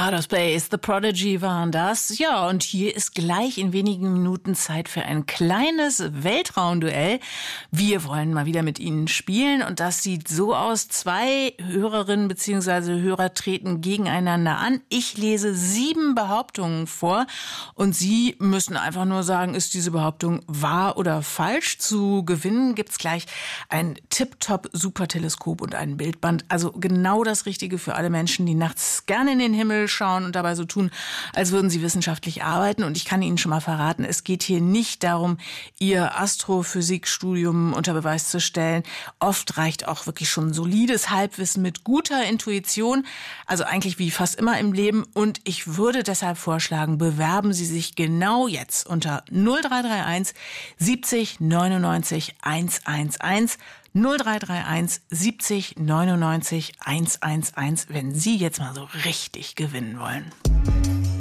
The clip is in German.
Outer Space, The Prodigy waren das. Ja, und hier ist gleich in wenigen Minuten Zeit für ein kleines Weltraumduell. Wir wollen mal wieder mit Ihnen spielen und das sieht so aus. 2 Hörerinnen bzw. Hörer treten gegeneinander an. Ich lese 7 Behauptungen vor und Sie müssen einfach nur sagen, ist diese Behauptung wahr oder falsch? Zu gewinnen gibt's gleich ein Tip-Top-Superteleskop und ein Bildband. Also genau das Richtige für alle Menschen, die nachts gerne in den Himmel schauen und dabei so tun, als würden sie wissenschaftlich arbeiten. Und ich kann Ihnen schon mal verraten, es geht hier nicht darum, Ihr Astrophysikstudium unter Beweis zu stellen. Oft reicht auch wirklich schon solides Halbwissen mit guter Intuition, also eigentlich wie fast immer im Leben. Und ich würde deshalb vorschlagen, bewerben Sie sich genau jetzt unter 0331 70 99 111. 0331 70 99 111, wenn Sie jetzt mal so richtig gewinnen wollen.